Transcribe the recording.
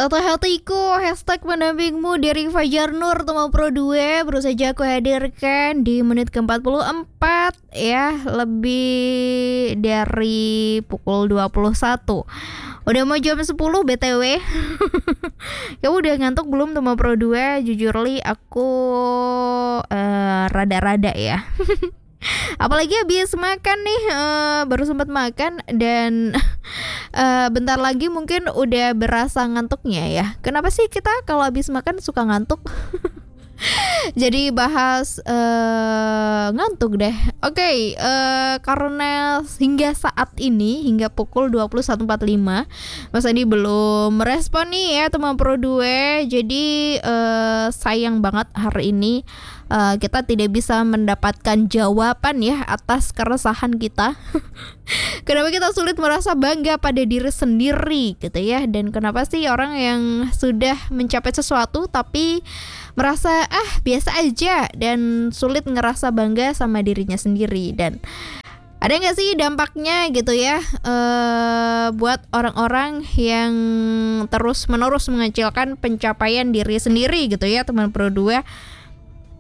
Tata hatiku, hashtag pendampingmu dari Fajar Nur Toma Pro 2 baru saja aku hadirkan di menit ke-44 ya, lebih dari pukul 21. Udah mau jam 10 BTW. Kamu udah ngantuk belum Toma Pro 2? Jujur li aku rada-rada ya. Apalagi habis makan nih, baru sempat makan dan bentar lagi mungkin udah berasa ngantuknya ya. Kenapa sih kita kalau habis makan suka ngantuk? Jadi bahas ngantuk deh. Oke, karena hingga saat ini hingga pukul 21.45 Mas Andi belum merespon nih ya teman Pro 2. Jadi sayang banget hari ini kita tidak bisa mendapatkan jawaban ya atas keresahan kita. Kenapa kita sulit merasa bangga pada diri sendiri gitu ya. Dan kenapa sih orang yang sudah mencapai sesuatu tapi merasa biasa aja dan sulit ngerasa bangga sama dirinya sendiri. Dan ada gak sih dampaknya gitu ya buat orang-orang yang terus menerus mengecilkan pencapaian diri sendiri gitu ya teman Pro 2.